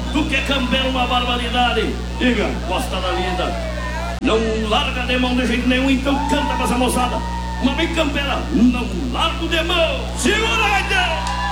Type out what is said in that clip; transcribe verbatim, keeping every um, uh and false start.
do que Campelo, uma barbaridade. Diga. Costa da Linda, não larga de mão de jeito nenhum, então canta pra essa moçada. Uma bem campera, não largo de mão. Segura aí,